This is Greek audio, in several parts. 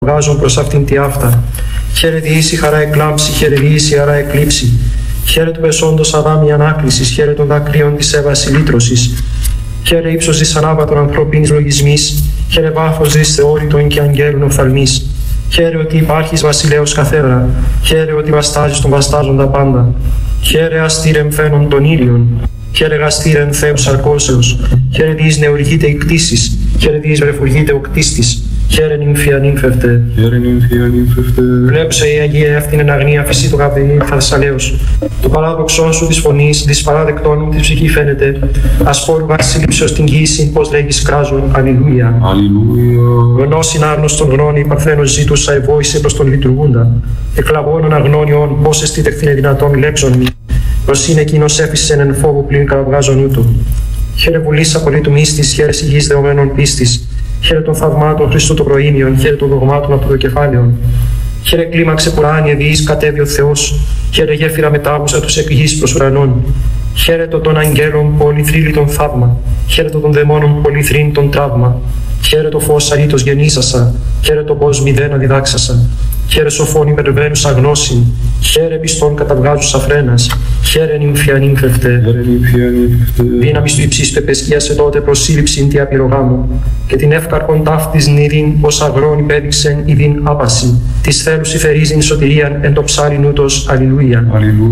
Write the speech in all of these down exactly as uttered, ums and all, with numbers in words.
βγάζουν προς αυτήν τη αυτά. Χαίρε διήσει χαρά εκλάμψη, χαίρε διήσει χαρά εκλείψη. Χαίρε του πεσόντος αδάμι ανάκλησης, χαίρε των δακρύων της έβαση λύτρωσης. Χαίρε ύψος της ανάβατων ανθρωπίνης λογισμής, χαίρε βάθος της θεώρητων και αγγέλων οφθαλμής. Χαίρε ότι υπάρχεις βασιλέος καθέδρα, χαίρε ότι βαστάζεις τον βαστάζοντα πάντα. Χαίρε αστήρεμ φαίνον των ήλιων, χαίρε γαστήρεν Θεός αρκώσεως, χαίρε διείς νεουργείται η κτήσης, χαίρε διείς βρεφουργείται ο κτίστης. Χαίρε νυμφία νύμφευτε. Χαίρε νυμφία νύμφευτε. Βλέψε η Αγία αυτήν εν αγνία φυσί το καπνί Θασσαλέως. Το παράδοξό σου της φωνής, της παράδεκτών μου της ψυχή φαίνεται. Ασφόρου βασίλειψεως την γύση, πως λέγεις κράζουν. Αλληλούια. Αλληλούια. Γνώσιν άγνωστον γνώνη, παρθένος ζήτουσα ευόησε προς τον λειτουργούντα. Εκλαβώνων αγνώνιον, πως εστίτεχθην δυνατόν λέξον μη. Προς είναι εκείνος έφυσεν εν φόβου πλην καραβγάζον ούτου. Χαίρε βουλής απολύτου μύστης, χαίρε υγιής δεωμένων πίστης. Χαίρε των θαυμάτων Χριστού των προήμιων, χαίρε των δογμάτων αυτοδοκεφάλαιων. Χαίρε κλίμαξε πουράνιε διείς κατέβει ο Θεός, χαίρε γέφυρα μετάβουσα τους εκ γης προς ουρανών. Χαίρε το των αγγέλων πολυθρύλιτον θαύμα, χαίρε το των δαιμόνων πολυθρύντον τραύμα. Χαίρε το φως αρήτως γεννήσασα, χαίρε το πως μηδένα διδάξασα. Χαίρε σοφών υπερβαίνουσα γνώσιν, χαίρε πιστών καταβγάζουσα φρένας, χαίρε νυμφία νύμφευτε. Δύναμις του υψίστου επεσκίασε τότε προσύλληψην τη απειρογάμου, και την εύκαρπον ταύτης νηδίν ως αγρόν υπέδειξεν ειδίν άπαση, της θέλους υφερίζειν σωτηρίαν εν το ψάλιν ούτως. Αλληλούια.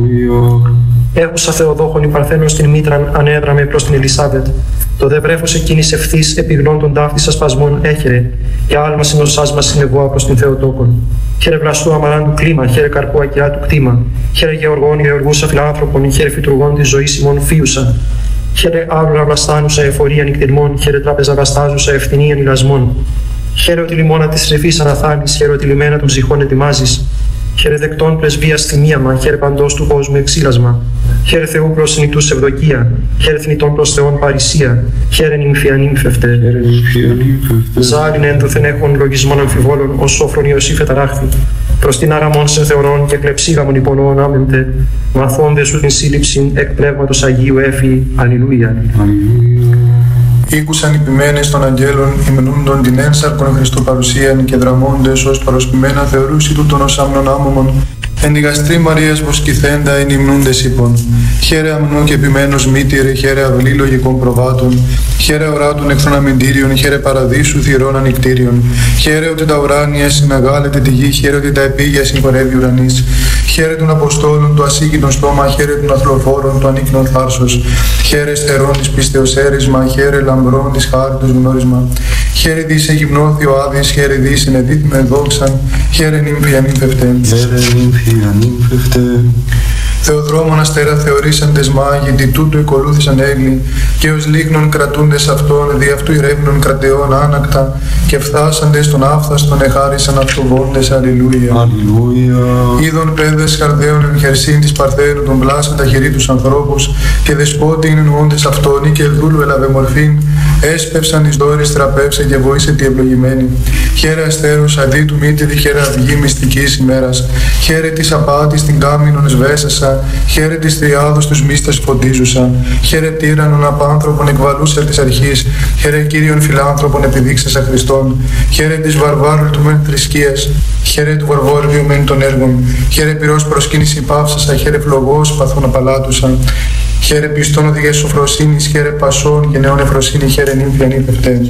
Έχουσα Θεοδόχων η Παρθένος την μήτραν ανέδραμε προς την Ελισάβετ. Το δε βρέφος εκείνης ευθύς επιγνών των ταύτης ασπασμών έχερε, και άλμα συνοσάς μας συνεγώα προς την Θεοτόκον. Χαίρε βλαστού αμαράντου κλίμα, χαίρε καρπού ακιά του κτήμα. Χαίρε γεωργών γεωργούσα φιλάνθρωπων, χαίρε φυτουργών της ζωής ημών φίουσα. Χαίρε άβλουρα βλαστάνουσα εφορία νυκτηρμών, χαίρε τράπεζα βαστάζουσα ευθυνίαν ηλασμών. Χαίρε ότι λιμόνα της ρεφής αναθάνεις, χαίρε ότι λιμένα των ψυχών ετοιμάζεις. Χαίρε δεκτών πρεσβείας θυμίαμα, χαίρε παντός του κόσμου εξήλασμα. Χαίρε Θεού προς νητούς ευδοκία, χαίρε θνητών προς Θεόν παρησία, χαίρε νυμφία νύμφευτε. Ζάλιν ένδοθεν έχουν λογισμών αμφιβόλων, ως σόφρον Ιωσήφ εταράχθη. Προς την άραμον σε θεωρών και κλεψίγαμον υπονοών άμεμπτε, μαθώνται σου την σύλληψην εκ πνεύματος Αγίου έφη. Αλληλούια. Ήκουσαν οι ποιμένες των αγγέλων, υμνούντον την ένσαρκον Χριστού παρουσίαν και δραμώντες ως παροσπημένα θεωρούσι τούτον ως άμνον άμωμον. Εν τη γαστρή Μαρίας βοσκηθέντα εν υμνούντες είπων. Χαίρε αμνού και επιμένος μήτηρε, χαίρε αυλή λογικών προβάτων. Χαίρε οράτων εχθρών αμυντήριων, χαίρε παραδείσου θυρών ανικτήριων. Χαίρε ότι τα ουράνια συναγάλεται τη γη, χαίρε ότι τα επίγεια συγχωρεύει ουρανής. Χαίρε των Αποστόλων το ασύγκητον στόμα, χαίρε των αθλοφόρων το ανίκνον θάρσος. Χαίρε στερών της πίστεως έρισμα, χαίρε λαμπρών της χάριτος γνώρισμα. Χαίρε δις εγυμνώθη ο Άδης, χαίρε δις ενεδίθμεν δόξαν, χαίρε νύμφια νύμφευτε. Θεοδρόμων αστέρα θεωρήσαντες μάγοι, τι τούτου εκολούθησαν έγκλη, και ως λίγνων κρατούντες αυτών, δι' αυτού ηρεύνων κρατεών άνακτα, και φθάσαντες των άφθαστον εχάρισαν αυτοβόντες. Αλληλούια. Είδων παιδες χαρδαίων εν χερσίν της Παρθένου των πλάσαν τα χειρή τους ανθρώπους, και δεσπότην εννοώντες αυτόν, ή και δούλου έλαβε μορφήν, έσπευσαν εις δόρης τραπεύσε και βοήσε τη ευλογημένη. Χαίρε αστέρους αδί του μήτηρη, χαίρε αυγή μυστικής ημέρας. Χαίρε της απάτης την κάμινον σβέσασα, χαίρε της τριάδος τους μύστες φωτίζουσα. Χαίρε τύραννον απάνθρωπον εκβαλούσα της αρχής, χαίρε Κύριον φιλάνθρωπον επιδείξασα Χριστόν. Χαίρε της βαρβάρου του μεν θρησκείας, χαίρε του βαρβόριου μεν των έργων. Χαίρε πυρός προσκύνηση πάυσασα, χαίρε φλογός παθούν απαλάτουσα. Χαίρε πιστών οδηγές σοφροσύνης, χαίρε πασών και νεών εφροσύνη, χαίρε νύμφια νύμφευτε.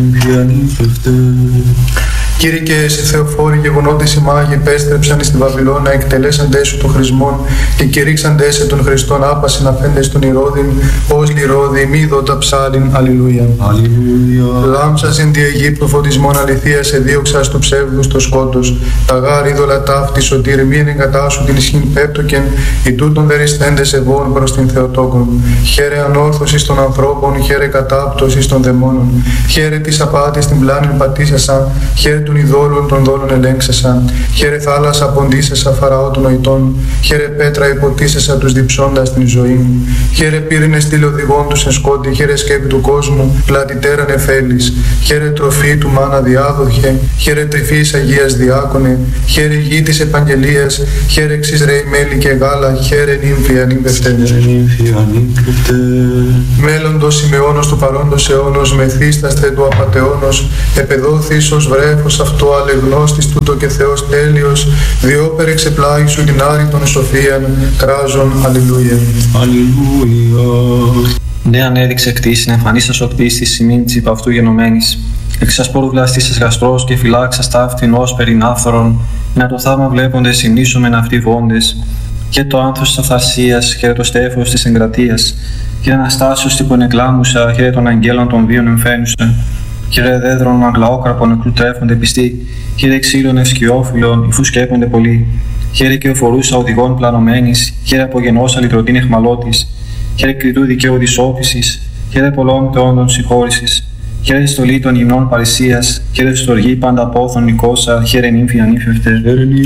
Κύριε και εσύ Θεοφόροι γεγονότες οι μάγοι επέστρεψαν εις τη Βαβυλώνα, εκτελέσαντες σου των χρησμών και κηρύξαντες σε των Χριστών άπασιν αφέντες των Ηρώδην, ως λιρώδη μη δότα ψάλιν. Αλληλούια. Λάμψας εν τη Αιγύπτου φωτισμών αληθείας εδίωξας του ψεύδους το σκότος, τα γάρ είδωλα ταύτη σωτήρ μη εγκατάσου την ισχύν πέπτοκεν, οι τούτων δεριστέντες ευών προς την Θεοτόκον. Χαίρε ανόρθωσης των ανθρώπων, χαίρε κατάπτωσης των δαιμόνων, χαίρε της απάτης την πλάνην πατήσασα, χαίρε των ειδόλων των δόλων ελέγξασα, χαίρε θάλασσα ποντίσασα φαραώ των νοητών, χαίρε πέτρα υποτίσασα τους διψώντας την ζωή μου, χαίρε πύρινες τηλεοδηγών τους εν σκότη, χαίρε σκέπη του κόσμου, πλατητέραν εφέλης, χαίρε τροφή του μάνα διάδοχε, χαίρε τρυφής Αγίας διάκονε, χαίρε γη της επαγγελίας, χαίρε εξής ρέι μέλι και γάλα, χαίρε νύμφια νύμφευτε. Μέλλοντος ημεώνος του παρόντος αιώνος, μεθύσταστε του απατεώνος, επεδόθης ως βρέφος αυτού αλεγνώστης τούτο και Θεός τέλειος, διόπερ εξεπλάγει σου την άρρητον σοφίαν, κράζον, αλληλούια. Αλληλούια. Ναι, ανέδειξε κτήσιν, εμφανίσας ο κτίστης ημίν της υπ' αυτού γενομένης. Εξασπόρου βλαστήσας γαστρός και φυλάξας ταύτην ως περινάφθορον, να το θαύμα βλέποντες συνήσομεν αυτοί βόντες, και το άνθος της αυθαρσίας, χαίρε το στέφος της εγκρατείας, χαίρε αναστάσεως τύπων εκλάμουσα, χαίρε των αγγέλων των βίων εμφαίνουσα, χαίρε δέδρων αγλαόκραπων νεκρού τρέφονται πιστοί, χαίρε ξύλων ευσκιόφυλλων, υφού σκέπονται πολλοί, χαίρε και οφορούσα οδηγών πλανωμένης, χαίρε απογενώσα λυτρωτήν εχμαλώτης, χαίρε κριτού δικαίου της όφησης, χαίρε πολλών θεόντων συγχώρησης, χαίρε στολή των γυμνών παρησίας, χαίρε στοργή πάντα πόθων νικόσα, χαίρε νύμφη ανήφευτε.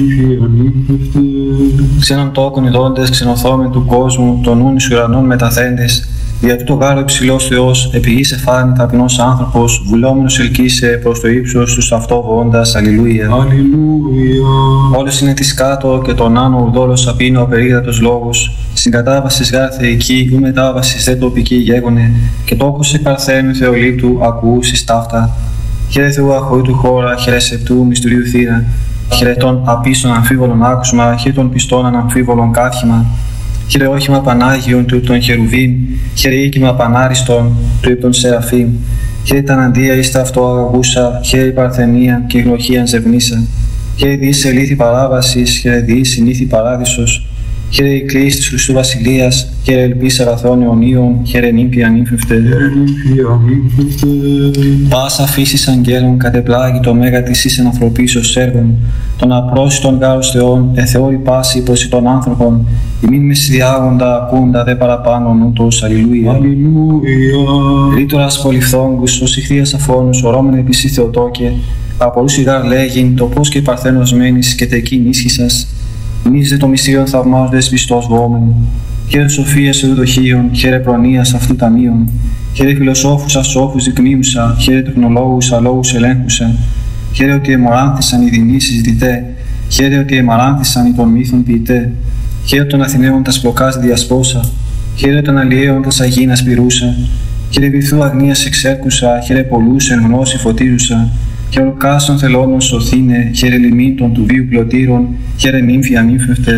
Ξένων τόκων ειδώντες, ξενοθόμεν του κόσμου, των νουν εις ουρανών μεταθέντες, δια τούτο γάρο υψηλός Θεός, επί γης εφάνη ταπεινός άνθρωπος, βουλόμενος ελκύσε προς το ύψος του αυτό βόντας, αλληλούια. Όλος είναι της κάτω και τον άνω ουρδόλος απίνω ο περίγρατος λόγος, συγκατάβασης γάρ θεϊκή, ου μετάβασης δε τοπική γέγονε, και τόκος σε παρθένου θεολήπτου ακουούσης ταύτα. Χαίρε Θεού αχωρήτου χώρα, χαίρε σεπτού μυστηρίου θύρα, χαίρε των απίστων αμφίβολων άκουσμα, χαίρε των πιστών αναμφίβολων κάθημα. Χαίρε όχημα Πανάγιον του των Χερουβίμ, χαίρε οίκημα Πανάριστον του υπ' των Σεραφείμ, χαίρε τα αναντία εις τα αυτό αγαγούσα, χαίρε η παρθενία και η γνωχίαν ζευνήσα, χαίρε διείς σε λύθη παράβασης, χαίρε διείς συνήθη παράδεισος, χαίρε η κλίση της Χριστού Βασιλείας, χαίρε ελπίς αγαθών αιωνίων, χαίρε νύμφη ανήμφευτε. Πάσα φύσης αγγέλων κατεπλάγει το μέγα της εις ενανθρωπίσεως έργων, των απρόσιτων γάρος Θεών, εθεώρη πάση προς των άνθρωπων, ημίν μεσδιάγοντα ακούντα δε παραπάνω νούτος, αλληλούια. Ρήτορας πολυφθόγκους, ως ηχθείας αφώνους, ορώμεν επίσης Θεοτόκε, απορούσι γάρ λέγειν, το πώς και παρθένος μένεις και τεκείν ίσχυσας, εμείς δε το μυστήριον θαυμάζοντες πιστός βόμεν. Χαίρε σοφίας ευδοχίων, χαίρε προνοίας αυτού ταμείων, χαίρε φιλοσόφους ασόφους δεικνύουσα, χαίρε τεχνολόγους αλόγους ελέγχουσα, χαίρε ότι εμοράνθησαν οι δεινοί συζητητέ, χαίρε ότι εμαράνθησαν οι των μύθων ποιητέ, χαίρε των Αθηναίων τας πλοκάς διασπόσα, χαίρε των αλλιέων τας αγίνας πυρούσα, χαίρε βυθού αγνίας εξέρκουσα, χαίρε πολλούς εν γνώση φωτίζουσα, χαίρε ολκάστων θελώνων σωθήνε, χαίρε λιμήτων του βίου πλωτήρων, χαίρε νύμφη ανήμφευτε.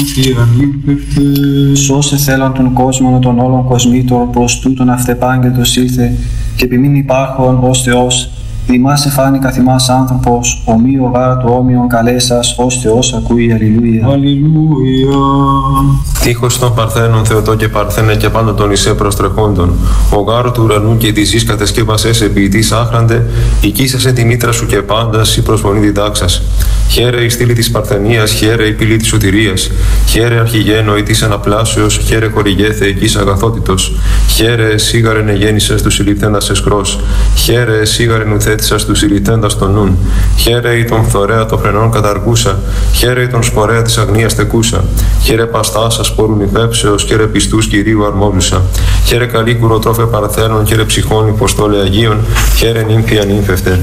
Σώσε θέλαν τον κόσμο των όλων κοσμήτων, προς τούτον αυτεπάγγελτος ήλθε, και επιμήν υπάρχον ως Θεός, δημάς εφάνει καθημάς άνθρωπος, ομοίο γάρ του όμοιον καλέσας, ως Θεός ακούει, αλληλούια. Αλληλούια. Τείχος των Παρθένων Θεοτό και Παρθένε και πάντα των Ισέ προστρεχόντων, ο γάρο του ουρανού και της γης κατεσκεύασες επιητής άχραντε, οικίσασε τη μήτρα σου και πάντας η προσφωνή διδάξας. Χαίρε η στήλη της Παρθενίας, χαίρε η πύλη της σωτηρίας, χαίρε αρχηγένο η της αναπλάσεως, χαίρε χορηγέ θεϊκής αγαθότητος, χαίρε σίγαρεν εγέννησες του συλληφθέντας εσκρός, χαίρε σίγαρεν ουθέτησας του συλληφθέντας των νουν, χαίρε η τον φθορέα των φρενών καταργούσα, χαίρε η τον σπορέα της αγνίας τεκούσα, χαίρε παστάσα σπόρουν υφέψεως, χαίρε πιστούς Κυρίου αρμόζουσα, χαίρε καλή κουροτρόφε Παρθένων, χαίρε ψυχών υποστόλε Αγίων, χαίρε νύμφη ανήμφευτε.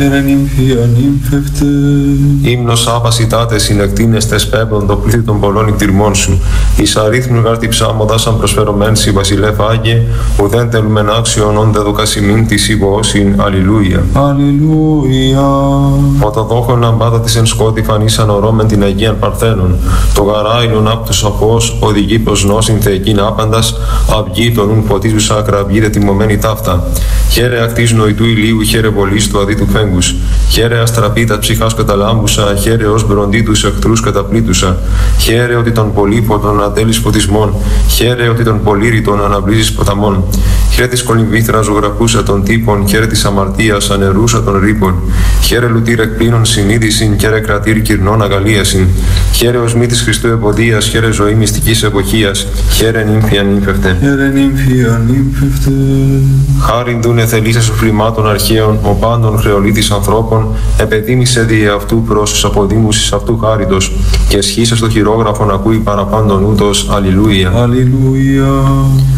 Ύμνος άπασιτάτε συνεκτίνεστες πέμπτον το πλήθη των πολλών εκτιρμών σου. Εις αρίθμου γάρτη ψάμοντα σαν προσφερωμέν σι βασιλεύ Άγιε, ουδέν τελουμεν άξιον όντε δοκασιμήν της ηγοώσιν. Αλληλούια. Αλληλούια. Οταδόχον αμπάτα της εν σκότη φανίσαν ορώμεν την Αγίαν Παρθένων. Το γαράιλον απ' του σαφός οδηγεί προς νόσιν θεϊκήν άπαντας, αυγή τον ουν ποτίζουσα ακραυγή δε τιμωμένη ταύτα. Χαίρε ακτής νοητού ηλίου, χαίρε βολής του αδίτου φέγγους. Χαίρε αστραπίτα ψυχάς καταλάμπουσα, χαίρε ως μπροντί τους εχθρούς καταπλήτουσα. Χαίρε ότι τον πολύποτον ατέλεις φωτισμών, χαίρε ότι τον πολύρητον αναβλύζεις ποταμών. Χαίρε της κολυμβήθρα ζωγραφούσα των τύπων, χαίρε της αμαρτίας ανερούσα των ρήπων. Χαίρε λουτήρ εκπίνων συνείδησιν, χαίρε κρατήρ κυρνών αγαλίασιν. Χαίρε ως μύτης Χριστού εποδίας, χαίρε ζωή μυστικής εποχίας, χαίρε νύμφη ανήμφευτε. Χαίρε νύμφη ανήμφευτε. Χάριν δούνε θελήσες φρημάτων αρχαίων, ο πάντων χρεολίτης ανθρώπων, επεδίμησε δι' αυτού προς αποδήμουσης αυτού χάριτος, και σχήσε στο χειρόγραφον ακούει παραπάντων ούτως. Αλληλούια. Αλληλούια.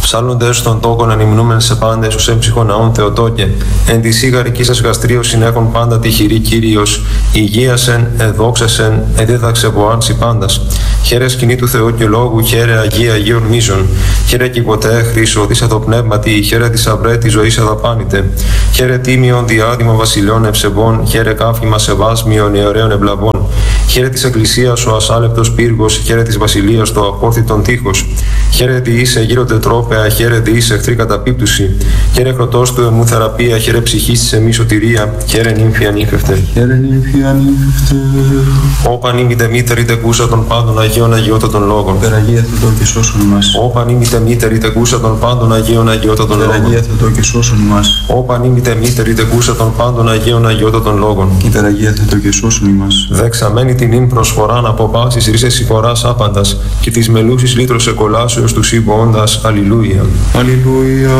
Ψάλλοντες των τόκων ανυμνούμεν σε πάντες ως έμψυχο ναόν Θεοτόκε, εν τη σίγαρική σας γαστρίο συνέχον πάντα τυχηρή Κύριος, υγείασεν, εδόξασεν, εδίδαξε βοάνση πάντας. Χαίρε σκηνή του Θεού και λόγου, χαίρε Αγία Αγίων μίζων, χαίρε κι ποτέ χρήσο δίσα το πνεύματι, χαίρε της αυρέ τη ζωής εδαπάνητε, χαίρε τίμιον διάδημο βασιλιών ευσεβών, χαίρε κάφημα σεβάσμιον αιωραίων ευλαβών, χαίρε της Εκκλησίας ο ασάλεπτος πύργος, χαίρε της βασιλείας το απόρθητον τείχος, χαίρε τη είσαι γύρω τετρόπαια, χαίρε τη είσαι εχθρή καταπίπτουση, χαίρε χρωτός του εμού θεραπεία, χαίρε ψυχής της εμείς σωτηρία, χαίρε νύμφη ανήφευτε. Χαίρε νύμφη ανήφευτε. Όπαν ήμητε μήτερη τεκούσα των πάντων Αγίων Αγιώτα των λόγων. Περαγία Θεοτό και σώσον μας. Όπαν ήμητε μήτερη τεκούσα των πάντων Αγίων Αγιώτα των λόγων. Περαγία Θεοτό και σώσον μας. Όπαν ήμητε μήτερη τεκούσα των πάντων Αγίων Αγιώτα των λόγων. Υπεραγία Θεοτό και σώσον μας. Δεξαμένη την ύν προσφοράν από πάσης ρίσες συγχωράς άπαντας και της μελούσης λύτρος εκολάσεως του σύμποντας. Αλληλούια. Αλληλούια.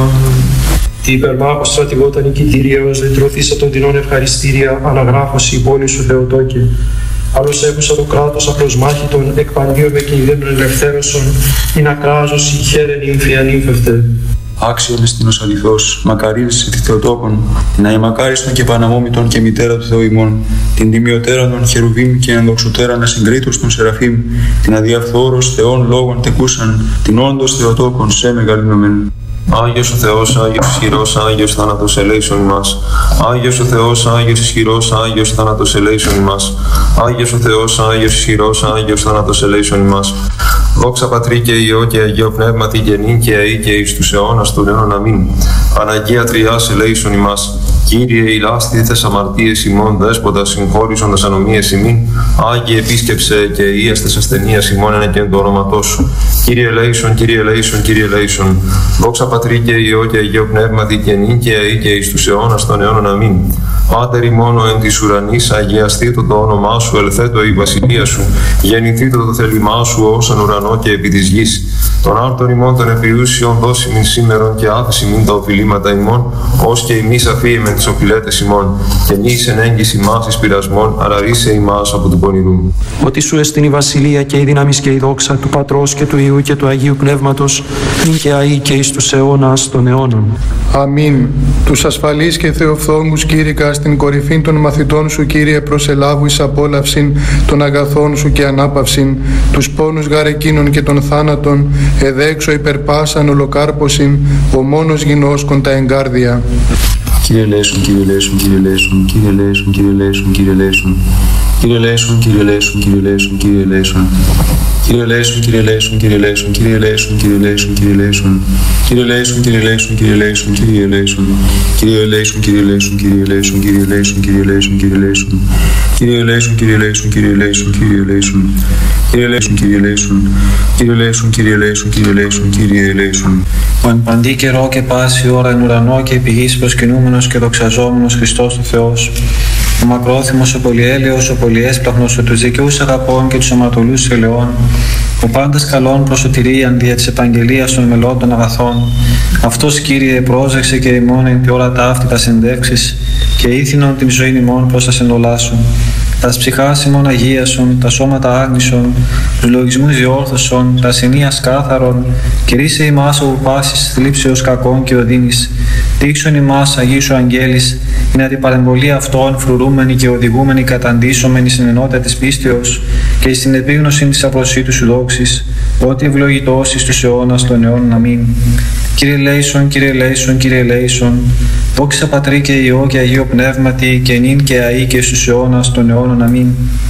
Τι υπερμάχος στρατηγόταν νικητήριος, δεντρωθήσα των τεινών ευχαριστήρια, αναγράφωση η πόλη σου Θεοτόκε. Άλλος έχουσα το κράτος απλώς μάχητον, εκ παντίων με κινδύνων ελευθέρωσον, ειν ακράζωση χαίρε νύμφη ανήφευτε. Άξιον εστίνος αληθώς, μακαρίλης τη Θεοτόκον, την αημακάριστον και παναμόμητον και μητέρα του Θεού ημών, την τιμιωτέραν των χερουβίμ και ενδοξωτέραν ασυγκρίτως των σεραφείμ, την αδιαφθόρος Θεών λόγων τεκούσαν, την όντως Θεοτόκον σε μεγαλύνομεν. Άγιος ο Θεός, Άγιος ισχυρός, Άγιος θάνατος ελέησον ημάς. Άγιος ο Θεός, Άγιος ισχυρός, Άγιος θάνατος ελέησον ημάς. Άγιος ο Θεός, Άγιος ισχυρός, Άγιος θάνατος ελέησον ημάς. Δόξα Πατρί και Υιό και Αγίο Πνεύματι και νυν και αεί και εις τους αιώνας των αιώνων αμήν. Παναγία Τριάς ελέησον ημάς. Κύριε ηλάστηθες αμαρτίες ημών, δέσποτα συγχώρησον τας ανομίες ημίν. Άγιε επίσκεψε και ίαστες ασθενείας ημών εν και εν το όνοματό σου. Κύριε ελέησον, Κύριε ελέησον, Κύριε ελέησον. Δόξα Πατρί και Υιό και Αγίο Πνεύματι και νυν και αεί και εις τους αιώνας των αιώνων αμήν. Πάτερ ημών εν της ουρανής, αγιαστήτω το όνομά σου, ελθέτω η βασιλεία σου. Γεννηθήτω το θέλημά σου ως εν ουρανό και επί της γης. Τον άρτον ημών των επιούσιων δώσιμην σήμερον και άφηση μην τα οφειλήματα ημών, ως και ημείς αφίεμεν τις οφειλέτες ημών. Και μη εις εν έγκυς ημάς εις πειρασμών, αλλά ρίσε ημάς από του πονηρού. Ότι σου εστιν η βασιλεία και η δύναμις και η δόξα του Πατρός και του Υιού και του Αγίου Πνεύματος, νυν και αεί και εις τους αιώνας των αιώνων. Αμήν. Τους ασφαλείς και θεοφθόνους κήρυκα στην κορυφή των μαθητών σου, Κύριε, προσελάβου εις απόλαυσιν των αγαθών σου και ανάπαυσιν, τους πόνους γαρεκίνων και των θάνατων, εδέξω υπερπάσαν ολοκάρπωσιν, ο μόνος γινώσκον τα εγκάρδια. Κύριε ελέησον, Κύριε ελέησον, Κύριε ελέησον, Κύριε ελέησον, Κύριε ελέησον, Κύριε ελέησον. Κύριε ελέησον, Κύριε ελέησον, Κύριε ελέησον, Κύριε ελέησον. Κύριε ελέησον, Κύριε ελέησον, Κύριε ελέησον, Κύριε ελέησον, Κύριε ελέησον, Κύριε ελέησον. Κύριε ελέησον, Κύριε ελέησον, Κύριε ελέησον, Κύριε ελέησον. Κύριε ελέησον, Κύριε ελέησον, Κύριε ελέησον, Κύριε ελέησον, Κύριε ελέησον, Κύριε ελέησον. Κύριε ελέησον, Κύριε ελέησον, Κύριε ελέησον, Κύριε ελέησον. Κύριε ελέησον, Κύριε ελέησον. Κύριε ελέησον, Κύριε ελέησον, Κύριε ελέησον, Κύριε ελέησον. Ο εν παντή καιρό και πάση ώρα εν ουρανό και επί γης προσκυνούμενος και δοξαζόμενος Χριστός ο Θεός. Ο μακρόθυμος, ο πολυέλεος, ο πολυέσπλαχνος, ο τους δικαιούς αγαπών και τους αματολούς ελαιών, ο πάντας καλών προς σωτηρίαν δια της επαγγελίας των μελών των αγαθών. Αυτός, Κύριε, πρόσεξε και ημών εν τη ώρα ταύτη τας ενδεύξεις και ήθινον την ζωή ημών προς τας ενολάσουν. Τας ψυχάς ημών αγίασον, τα σώματα άγνησον, τους λογισμούς διόρθωσον, τα ασθενείας κάθαρον, κηρύσσε ημάς από πάσης θλίψεως κακών και οδύνης. Δείξον ημάς Αγίου σου αγγέλης, είναι την παρεμβολή αυτών φρουρούμενοι και οδηγούμενοι καταντήσωμενοι στην ενότητα της πίστεως και στην επίγνωση της απροσίτου σου δόξης, ότι ευλογητός εις τους αιώνας των αιώνων αμήν. Κύριε ελέησον, Κύριε ελέησον, Κύριε ελέησον, δόξα Πατρί και Υιό και Αγίο Πνεύματι και νυν και αεί και στους αιώνας των αιώνων αμήν.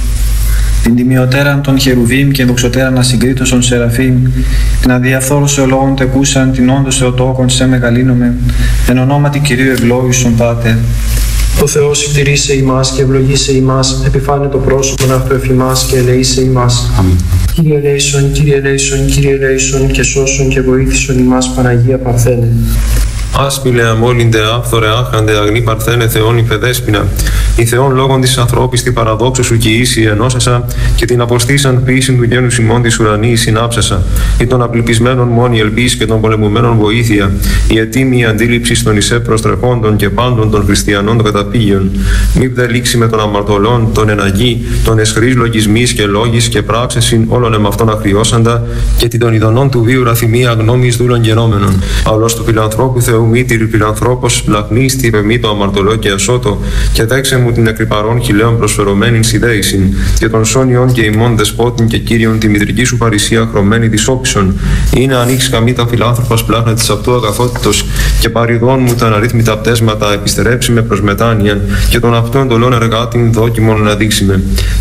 Την τιμιωτέραν των χερουβίμ και δοξωτέραν ασυγκρίτως των σεραφείμ, την αδιαφθόρους ολόγων τεκούσαν την όντως Θεοτόκον σε μεγαλύνομεν, εν ονόματι Κυρίου ευλόγησον Πάτερ. Ο Θεός συντηρήσε ημάς και ευλογήσε ημάς, επιφάνε το πρόσωπον αυτού εφ' ημάς και ελεήσε ημάς. Αμήν. Κύριε ελέησον, Κύριε ελέησον, Κύριε ελέησον και σώσον και βοήθησον ημάς Παναγία Παρθένε. Άσπηλε αμόλυντε, άφθορε, άχραντε, αγνή παρθένε, Θεόν υπεδέσποινα. Η Θεόν λόγων της ανθρώπης την παραδόξου σου και ίση ενώσασα και την αποστήσαν ποιήσιν του γένους ημών της ουρανής συνάψασα. Ή των απληπισμένων μόνη ελπίς και των πολεμουμένων βοήθεια. Η ετοίμη αντίληψη των ισέ προστρεχόντων και πάντων των χριστιανών των καταπήγειων. Μη δε λήξει με των αμαρτωλών, των εναγή, των εσχρής λογισμής και λόγης και πράξεσιν όλων εμαυτών αχριώσαντα και την των ειδονών του βίου ραθυμία γνώμης δούλων γενόμενων. Αλλός του φιλανθρώπου Θεού μήτηρη φιλανθρώπος λαχνίστη με το αμαρτωλό και ασώτο και δέξε μου την εκρυπαρών χιλέων προσφερωμένην σιδέησιν και των σόνιων και ημών δεσπότην και κύριων τη μητρική σου παρησία χρωμένη της όψων. Είναι ανοίξει καμίτα φιλάνθρωπας πλάχνα της αυτού αγαθότητος και παριδών μου τα αναρρύθμιτα πτέσματα επιστερέψει με προς μετάνοιαν και των αυτών εντολών εργάτην δόκιμον να δείξει με.